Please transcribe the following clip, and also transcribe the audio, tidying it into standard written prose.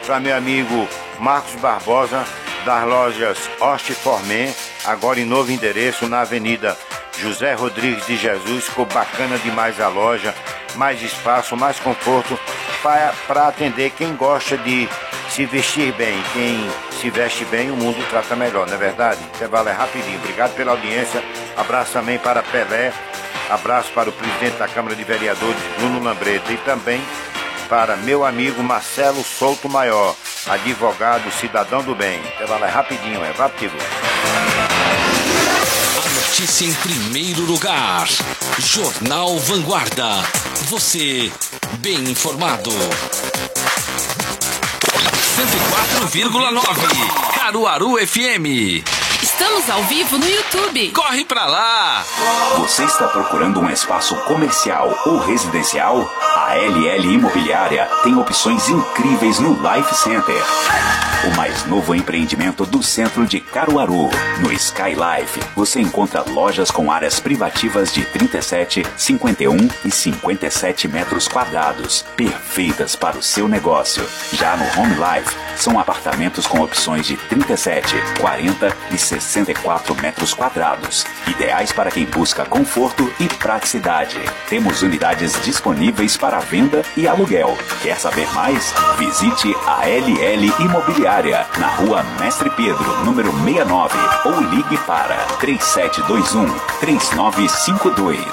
para meu amigo Marcos Barbosa, das lojas Oste Formen, agora em novo endereço na Avenida José Rodrigues de Jesus. Ficou bacana demais a loja, mais espaço, mais conforto para atender quem gosta de se vestir bem. Quem se veste bem, o mundo trata melhor, não é verdade? Intervalo é rapidinho. Obrigado pela audiência. Abraço também para Pelé, abraço para o presidente da Câmara de Vereadores, Bruno Lambreta, e também para meu amigo Marcelo Souto Maior, advogado, cidadão do bem. Intervalo é rapidinho, é rápido. A notícia em primeiro lugar. Jornal Vanguarda. Você bem informado. 104,9 Caruaru FM. Estamos ao vivo no YouTube. Corre pra lá! Você está procurando um espaço comercial ou residencial? A LL Imobiliária tem opções incríveis no Life Center, o mais novo empreendimento do centro de Caruaru. No Sky Life, você encontra lojas com áreas privativas de 37, 51 e 57 metros quadrados, perfeitas para o seu negócio. Já no Home Life, são apartamentos com opções de 37, 40 e 64 metros quadrados, ideais para quem busca conforto e praticidade. Temos unidades disponíveis para venda e aluguel. Quer saber mais? Visite a LL Imobiliária, na Rua Mestre Pedro, número 69, ou ligue para 3721-3952.